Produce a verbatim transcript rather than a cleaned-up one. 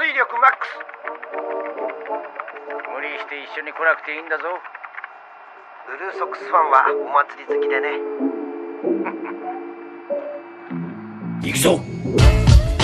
水力マックス。 無理して一緒に来なくていいんだぞ。 ブルーソックスファンはお祭り好きでね。 行くぞ。